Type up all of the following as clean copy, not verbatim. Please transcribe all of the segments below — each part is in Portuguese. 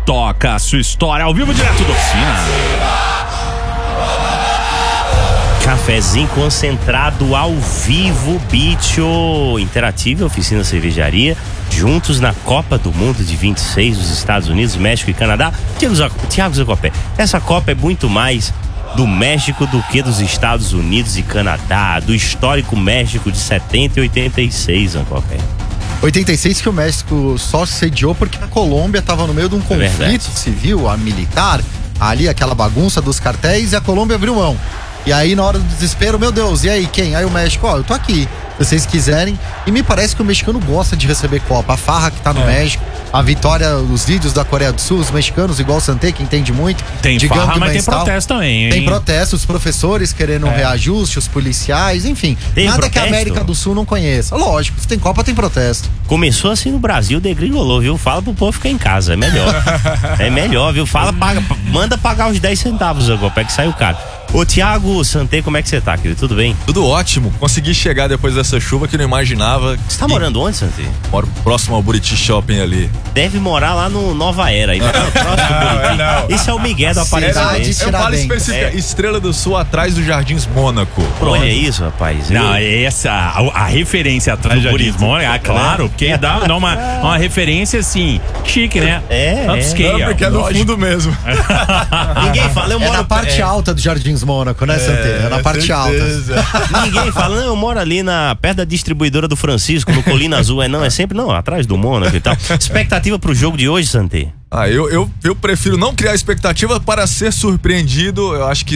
toca a sua história ao vivo direto da oficina. Cafezinho concentrado ao vivo, bicho. Interativa, oficina cervejaria. Juntos na Copa do Mundo de 26 dos Estados Unidos, México e Canadá. Thiago Zacopé, essa Copa é muito mais do México do que dos Estados Unidos e Canadá, do histórico México de 70 e 86, Zacopé. 86 que o México só sediou porque a Colômbia estava no meio de um conflito civil, militar, ali aquela bagunça dos cartéis, e a Colômbia abriu mão. E aí na hora do desespero, meu Deus, e aí quem? Aí o México, eu tô aqui, se vocês quiserem. E me parece que o mexicano gosta de receber Copa. A farra que tá no México, a vitória, os vídeos da Coreia do Sul, os mexicanos, igual o Santé, que entende muito. Tem farra, mas tem protesto também, hein? Tem protesto, os professores querendo reajuste, os policiais, enfim. Tem nada protesto? Que a América do Sul não conheça. Lógico, se tem Copa, tem protesto. Começou assim no Brasil, degringolou, viu? Fala pro povo ficar em casa, é melhor. É melhor, viu? Manda pagar os 10 centavos, Zacopé, que saiu caro. Ô Thiago Santé, como é que você tá, querido? Tudo bem? Tudo ótimo. Consegui chegar depois dessa chuva que não imaginava. Você tá morando onde, Santé? Moro próximo ao Buriti Shopping ali. Deve morar lá no Nova Era. Aí, não. Isso é o Miguel do Aparecimento. Eu falo específica. Estrela do Sul, atrás do Jardins Mônaco. Olha isso, rapaz. Não, essa, a referência atrás do Jardins Mônaco, claro, porque dá uma referência assim, chique, né? Porque é no fundo mesmo. Ninguém fala, eu moro na parte alta do Jardins Mônaco, né, Santé? É na parte alta. Ninguém fala, não, eu moro ali perto da distribuidora do Francisco, no Colina Azul. É sempre, atrás do Mônaco e tal. Expectativa pro jogo de hoje, Santé? Eu prefiro não criar expectativa para ser surpreendido. Eu acho que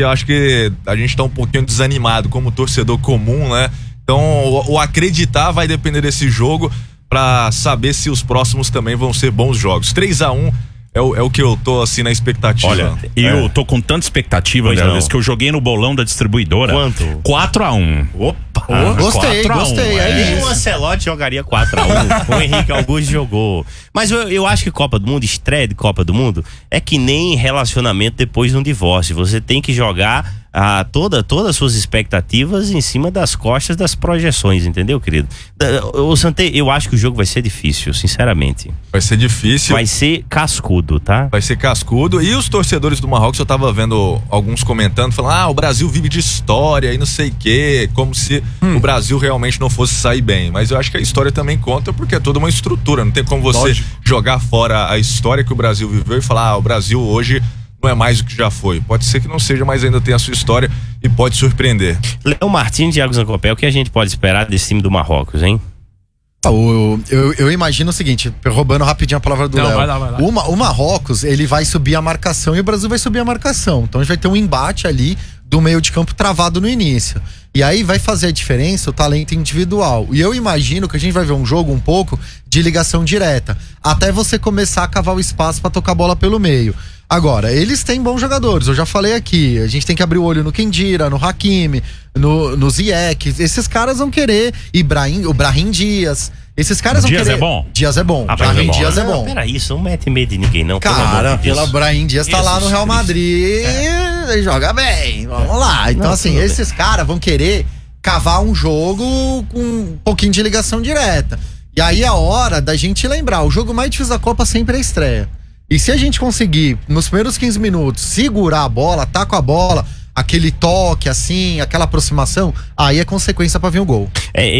a gente tá um pouquinho desanimado como torcedor comum, né? Então, o acreditar vai depender desse jogo para saber se os próximos também vão ser bons jogos. 3-1 é o que eu tô assim na expectativa. Olha, eu tô com tanta expectativa, André, que eu joguei no bolão da distribuidora. Quanto? 4-1. Opa! Gostei. Aí o Ancelotti jogaria 4-1. O Henrique Augusto jogou. Mas eu acho que Copa do Mundo, estreia de Copa do Mundo, é que nem relacionamento depois de um divórcio. Você tem que jogar todas as suas expectativas em cima das costas das projeções, entendeu, querido? O Santé, eu acho que o jogo vai ser difícil, sinceramente. Vai ser difícil. Vai ser cascudo, tá? Vai ser cascudo. E os torcedores do Marrocos, eu tava vendo alguns comentando, falando, o Brasil vive de história e não sei o quê, como se o Brasil realmente não fosse sair bem. Mas eu acho que a história também conta, porque é toda uma estrutura. Não tem como você jogar fora a história que o Brasil viveu e falar, o Brasil hoje não é mais do que já foi. Pode ser que não seja, mas ainda tem a sua história e pode surpreender. Léo Martins e Thiago Zacopé, o que a gente pode esperar desse time do Marrocos, hein? Eu imagino o seguinte, roubando rapidinho a palavra do Léo. Vai lá. O Marrocos, ele vai subir a marcação e o Brasil vai subir a marcação. Então a gente vai ter um embate ali do meio de campo travado no início. E aí vai fazer a diferença o talento individual. E eu imagino que a gente vai ver um jogo um pouco de ligação direta, até você começar a cavar o espaço para tocar a bola pelo meio. Agora, eles têm bons jogadores, eu já falei aqui, a gente tem que abrir o olho no Kendira, no Hakimi, no Ziyech, esses caras vão querer, o Brahim Dias, esses caras vão querer. Dias é bom? Dias é bom, Brahim Dias é bom. Peraí, isso não mete medo de ninguém não. Cara, Brahim Dias tá lá no Real Madrid, ele joga bem, vamos lá. Então esses caras vão querer cavar um jogo com um pouquinho de ligação direta. E aí é a hora da gente lembrar, o jogo mais difícil da Copa sempre é a estreia. E se a gente conseguir, nos primeiros 15 minutos, segurar a bola, tá com a bola, aquele toque assim, aquela aproximação, aí é consequência pra vir o gol.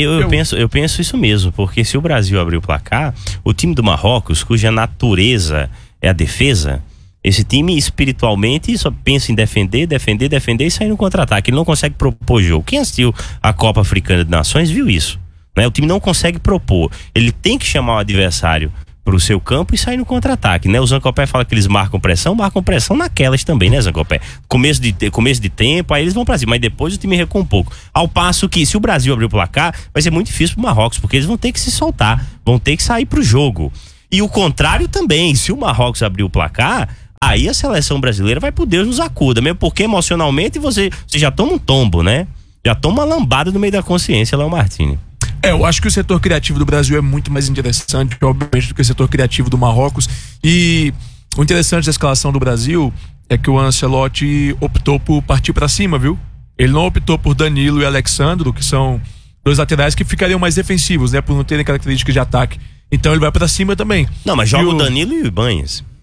Eu penso isso mesmo, porque se o Brasil abrir o placar, o time do Marrocos, cuja natureza é a defesa, esse time espiritualmente só pensa em defender e sair no contra-ataque. Ele não consegue propor jogo. Quem assistiu a Copa Africana de Nações viu isso, né? O time não consegue propor. Ele tem que chamar o adversário pro seu campo e sair no contra-ataque, né? O Zacopé fala que eles marcam pressão naquelas também, né, Zacopé? Começo de tempo, aí eles vão pra cima, mas depois o time recua um pouco. Ao passo que, se o Brasil abrir o placar, vai ser muito difícil pro Marrocos, porque eles vão ter que se soltar, vão ter que sair pro jogo. E o contrário também, se o Marrocos abrir o placar, aí a seleção brasileira vai pro Deus nos acuda, mesmo porque emocionalmente você já toma um tombo, né? Já toma uma lambada no meio da consciência, Léo Martins. Eu acho que o setor criativo do Brasil é muito mais interessante, obviamente, do que o setor criativo do Marrocos. E o interessante da escalação do Brasil é que o Ancelotti optou por partir pra cima, viu? Ele não optou por Danilo e Alexandro, que são dois laterais que ficariam mais defensivos, né? Por não terem características de ataque. Então ele vai pra cima também. Não, mas joga o Danilo e o Ibanez.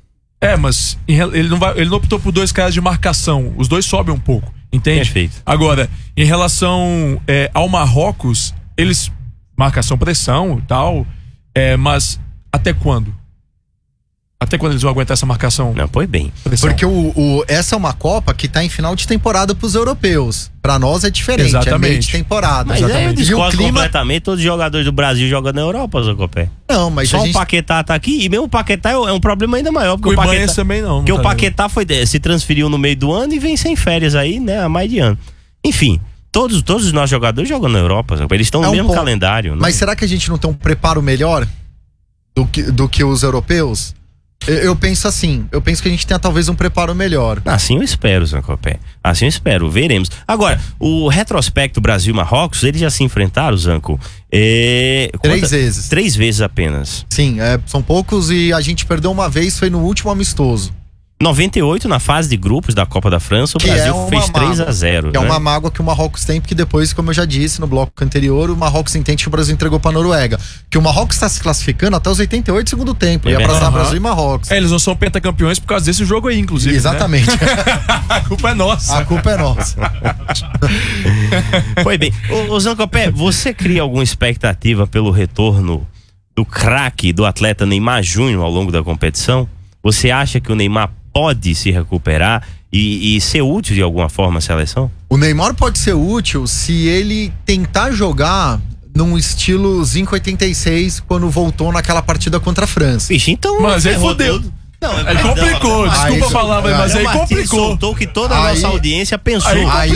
Mas ele não optou por 2 caras de marcação. Os dois sobem um pouco, entende? Perfeito. Agora, em relação ao Marrocos, eles marcação, pressão e tal, mas até quando? Até quando eles vão aguentar essa marcação? Não, pois bem. Pressão. Porque essa é uma Copa que tá em final de temporada pros europeus. Pra nós é diferente, Exatamente. é meio de temporada. Mas aí eu E o discordo clima... completamente. Todos os jogadores do Brasil jogam na Europa, Zé Copé. Não, mas Só a o gente... Paquetá tá aqui, e mesmo o Paquetá é um problema ainda maior. Porque O o Ibanez Paquetá também não. Porque tá o Paquetá se transferiu no meio do ano e vem sem férias aí, né, há mais de ano. Enfim, todos os nossos jogadores jogam na Europa, Zé Copé. Eles estão no mesmo calendário. Né? Mas será que a gente não tem um preparo melhor do que os europeus? Eu penso assim, eu penso que a gente tenha talvez um preparo melhor. Assim eu espero, Zé Copé. Assim eu espero, veremos. Agora, o retrospecto Brasil e Marrocos, eles já se enfrentaram, Zanco? 3 vezes. 3 vezes apenas. Sim, são poucos e a gente perdeu uma vez, foi no último amistoso. 98, na fase de grupos da Copa da França, o Que Brasil é fez uma 3-0. Que é né? uma mágoa que o Marrocos tem, porque depois, como eu já disse no bloco anterior, o Marrocos entende que o Brasil entregou pra Noruega. Que o Marrocos está se classificando até os 88 do segundo tempo. Ia pra Brasil e Marrocos. Eles não são pentacampeões por causa desse jogo aí, inclusive. Exatamente. Né? A culpa é nossa. A culpa é nossa. Foi bem. Ô Zancopé, você cria alguma expectativa pelo retorno do craque, do atleta Neymar Júnior ao longo da competição? Você acha que o Neymar pode se recuperar e ser útil de alguma forma à seleção? O Neymar pode ser útil se ele tentar jogar num estilo 586 quando voltou naquela partida contra a França. Vixe, então... Mas aí fodeu. Aí complicou, desculpa a palavra, mas aí complicou. Soltou que toda a nossa audiência pensou.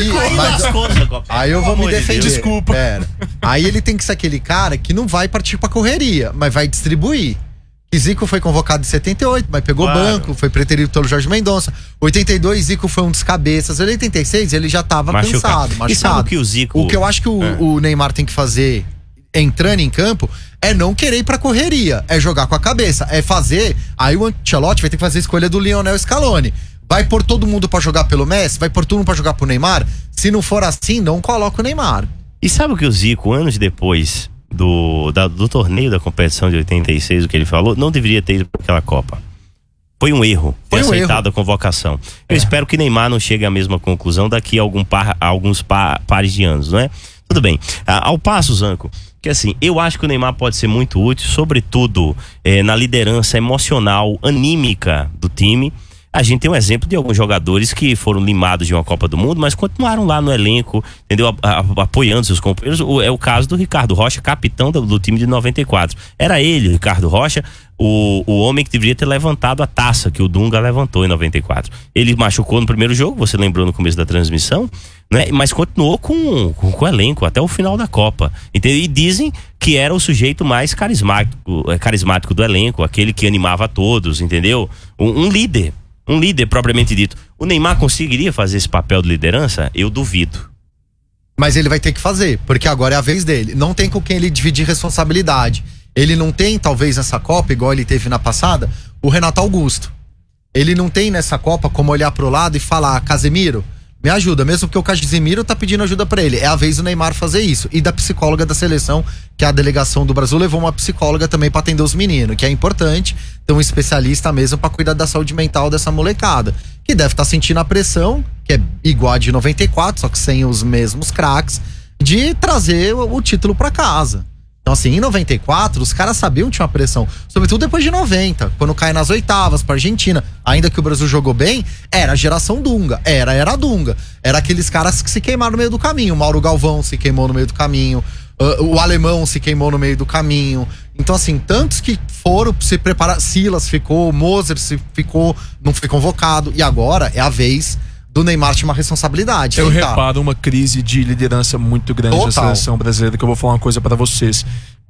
Aí eu vou me defender. Desculpa. Aí ele tem que ser aquele cara que não vai partir pra correria, mas vai distribuir. Que Zico foi convocado em 78, mas pegou banco, foi preterido pelo Jorge Mendonça. 82, Zico foi um dos cabeças. Em 86, ele já tava cansado, machucado. E sabe o que o Zico... O que eu acho que o Neymar tem que fazer entrando em campo é não querer ir pra correria, é jogar com a cabeça, é fazer. Aí o Ancelotti vai ter que fazer a escolha do Lionel Scaloni. Vai pôr todo mundo pra jogar pelo Messi? Vai pôr todo mundo pra jogar pro Neymar? Se não for assim, não coloca o Neymar. E sabe o que o Zico, anos depois do torneio da competição de 86, o que ele falou, não deveria ter ido para aquela Copa. Foi um erro ter aceitado a convocação. Eu espero que Neymar não chegue à mesma conclusão daqui a alguns pares de anos, não é? Tudo bem. Ao passo, Zanco, que assim, eu acho que o Neymar pode ser muito útil, sobretudo na liderança emocional, anímica do time. A gente tem um exemplo de alguns jogadores que foram limados de uma Copa do Mundo, mas continuaram lá no elenco, entendeu? Apoiando seus companheiros. É o caso do Ricardo Rocha, capitão do time de 94. Era ele, Ricardo Rocha, o homem que deveria ter levantado a taça que o Dunga levantou em 94. Ele machucou no primeiro jogo, você lembrou no começo da transmissão, né? Mas continuou com o elenco até o final da Copa, entendeu? E dizem que era o sujeito mais carismático do elenco, aquele que animava a todos, entendeu? Um líder propriamente dito. O Neymar conseguiria fazer esse papel de liderança? Eu duvido. Mas ele vai ter que fazer, porque agora é a vez dele. Não tem com quem ele dividir responsabilidade. Ele não tem, talvez nessa Copa, igual ele teve na passada, o Renato Augusto. Ele não tem nessa Copa como olhar pro lado e falar: Casemiro, me ajuda, mesmo porque o Casemiro tá pedindo ajuda pra ele. É a vez do Neymar fazer isso. E da psicóloga da seleção, que a delegação do Brasil levou uma psicóloga também pra atender os meninos, que é importante ter um especialista mesmo pra cuidar da saúde mental dessa molecada, que deve estar sentindo a pressão, que é igual a de 94, só que sem os mesmos craques, de trazer o título pra casa. Então assim, em 94, os caras sabiam que tinha uma pressão, sobretudo depois de 90, quando cai nas oitavas pra Argentina, ainda que o Brasil jogou bem, era a geração Dunga, era a Dunga, era aqueles caras que se queimaram no meio do caminho. O Mauro Galvão se queimou no meio do caminho, o Alemão se queimou no meio do caminho. Então assim, tantos que foram se preparar, Silas ficou, Moser ficou, não foi convocado, e agora é a vez do Neymar tinha uma responsabilidade. Eu reparo uma crise de liderança muito grande da seleção brasileira, que eu vou falar uma coisa pra vocês.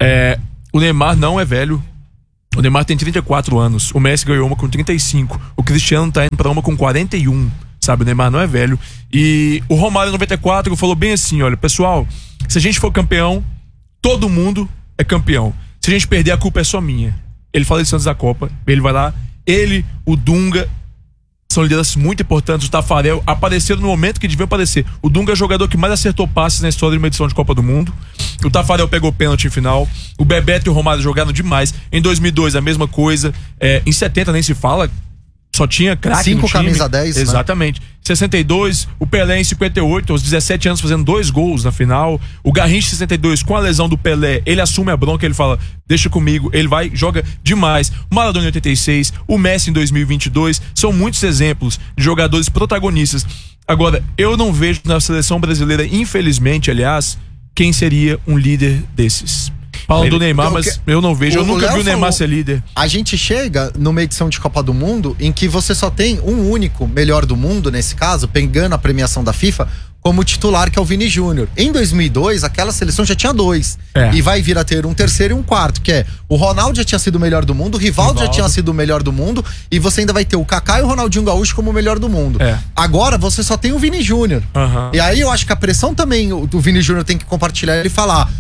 O Neymar não é velho. O Neymar tem 34 anos. O Messi ganhou uma com 35. O Cristiano tá indo pra uma com 41. Sabe, o Neymar não é velho. E o Romário, em 94, falou bem assim: olha, pessoal, se a gente for campeão, todo mundo é campeão. Se a gente perder, a culpa é só minha. Ele fala isso antes da Copa. Ele vai lá, ele, o Dunga, são lideranças muito importantes. O Tafarel apareceram no momento que deviam aparecer. O Dunga é o jogador que mais acertou passes na história de uma edição de Copa do Mundo. O Tafarel pegou pênalti em final. O Bebeto e o Romário jogaram demais. Em 2002 a mesma coisa. Em 70 nem se fala. só tinha craque 5 no time. camisa 10, né? Exatamente. 62, o Pelé em 58, aos 17 anos fazendo 2 gols na final. O Garrincha em 62, com a lesão do Pelé, ele assume a bronca, ele fala, deixa comigo, ele vai, joga demais. O Maradona em 86, o Messi em 2022, são muitos exemplos de jogadores protagonistas. Agora, eu não vejo na seleção brasileira, infelizmente, aliás, quem seria um líder desses. Falam do Neymar, mas eu não vejo. Eu nunca vi o Neymar ser líder. A gente chega numa edição de Copa do Mundo em que você só tem um único melhor do mundo, nesse caso, pegando a premiação da FIFA, como titular, que é o Vini Júnior. Em 2002, aquela seleção já tinha 2. E vai vir a ter um terceiro e um quarto, que é o Ronaldo já tinha sido o melhor do mundo, o Rivaldo já tinha sido o melhor do mundo, e você ainda vai ter o Kaká e o Ronaldinho Gaúcho como o melhor do mundo. Agora você só tem o Vini Júnior. E aí eu acho que a pressão também, o Vini Júnior tem que compartilhar e falar,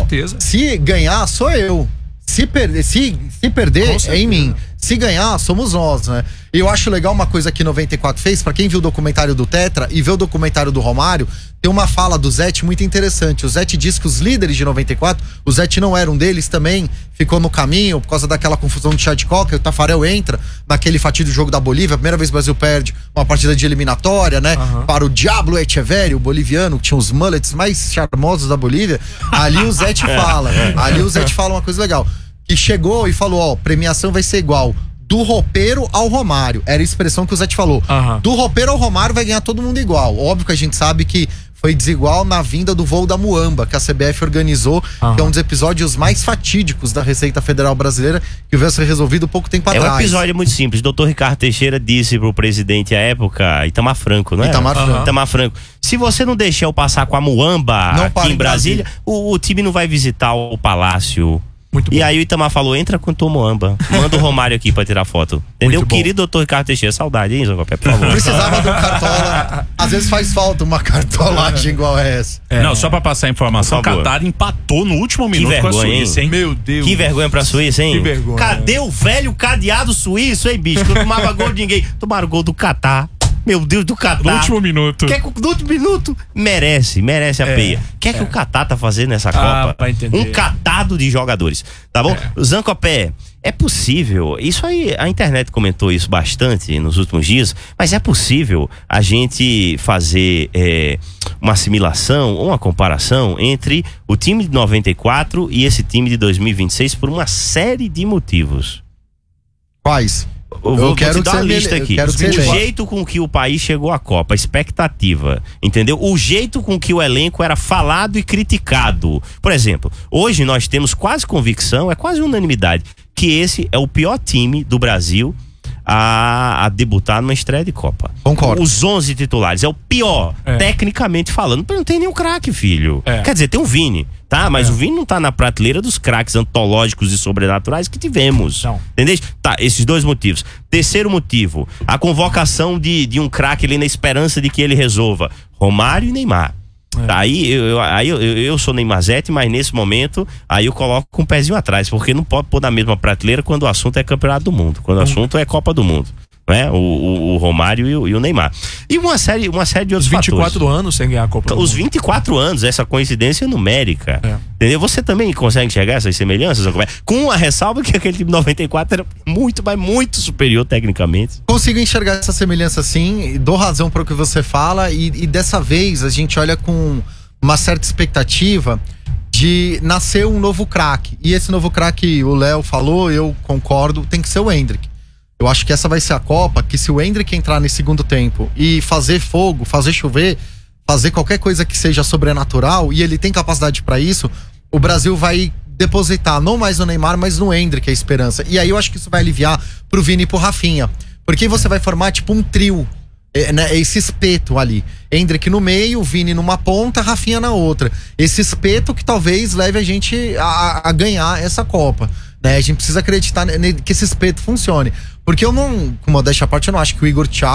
se ganhar, sou eu. Se perder, é em mim. Se ganhar, somos nós, né? E eu acho legal uma coisa que 94 fez, pra quem viu o documentário do Tetra e vê o documentário do Romário, tem uma fala do Zete muito interessante. O Zete diz que os líderes de 94, o Zete não era um deles também, ficou no caminho por causa daquela confusão de chá de coca, e o Tafarel entra naquele fatídico jogo da Bolívia, a primeira vez que o Brasil perde uma partida de eliminatória, né? Para o Diablo Echeverri, o boliviano, que tinha os mullets mais charmosos da Bolívia. Ali o Zete fala uma coisa legal, que chegou e falou, premiação vai ser igual do roupeiro ao Romário. Era a expressão que o Zete falou. Do roupeiro ao Romário vai ganhar todo mundo igual. Óbvio que a gente sabe que foi desigual na vinda do voo da Muamba, que a CBF organizou, que é um dos episódios mais fatídicos da Receita Federal Brasileira, que veio a ser resolvido pouco tempo atrás. É um episódio muito simples. Doutor Ricardo Teixeira disse pro presidente à época, Itamar Franco, não é? Itamar Franco. Se você não deixar eu passar com a Muamba aqui em Brasília, o time não vai visitar o Palácio. E aí o Itamar falou, entra com o Tomoamba, manda o Romário aqui pra tirar foto. Entendeu? Querido doutor Ricardo Teixeira, saudade, hein, Zé Copé, por favor. Precisava de um cartola. Às vezes faz falta uma cartolagem igual essa. Não, só pra passar a informação, o Qatar empatou no último minuto com a Suíça, hein? Meu Deus. Que vergonha pra Suíça, hein? Que vergonha. Cadê o velho cadeado suíço, hein, bicho? Que não tomava gol de ninguém. Tomaram gol do Qatar. Meu Deus, do Qatar. No último minuto. No último minuto. Merece a peia. O que é que o Qatar tá fazendo nessa Copa? Pra entender. Um catado de jogadores, tá bom? Zancopé, é possível, isso aí, a internet comentou isso bastante nos últimos dias, mas é possível a gente fazer uma assimilação ou uma comparação entre o time de 94 e esse time de 2026 por uma série de motivos. Quais? Vou te dar uma lista aqui. O jeito com que o país chegou à Copa, a expectativa, entendeu? O jeito com que o elenco era falado e criticado. Por exemplo, hoje nós temos quase convicção, é quase unanimidade, que esse é o pior time do Brasil a debutar numa estreia de Copa. Concordo. Os 11 titulares, é o pior, tecnicamente falando. Não tem nenhum craque, filho. Quer dizer, tem o Vini, tá? Mas o Vini não tá na prateleira dos craques antológicos e sobrenaturais que tivemos. Não. Entendeu? Tá, esses dois motivos. Terceiro motivo, a convocação de um craque ali na esperança de que ele resolva. Romário e Neymar. Aí eu sou Neymarzete, mas nesse momento aí eu coloco com um pezinho atrás, porque não pode pôr na mesma prateleira quando o assunto é Campeonato do Mundo, quando o assunto é Copa do Mundo, né? O Romário e o Neymar. E uma série de outros 24 fatores. anos sem ganhar a Copa do Os Mundo. 24 anos, essa coincidência numérica. Entendeu? Você também consegue enxergar essas semelhanças? Com a ressalva que aquele time 94 era muito, mas muito superior tecnicamente. Consigo enxergar essa semelhança sim, dou razão para o que você fala e dessa vez a gente olha com uma certa expectativa de nascer um novo craque. E esse novo craque, o Léo falou, eu concordo, tem que ser o Endrick. Eu acho que essa vai ser a Copa, que se o Endrick entrar nesse segundo tempo e fazer fogo, fazer chover, fazer qualquer coisa que seja sobrenatural, e ele tem capacidade pra isso, o Brasil vai depositar não mais no Neymar, mas no Endrick a esperança. E aí eu acho que isso vai aliviar pro Vini e pro Rafinha. Porque você vai formar tipo um trio, né, esse espeto ali. Endrick no meio, Vini numa ponta, Rafinha na outra. Esse espeto que talvez leve a gente a ganhar essa Copa. Né? A gente precisa acreditar que esse espeto funcione. Porque eu não, com modéstia à parte, eu não acho que o Igor Thiago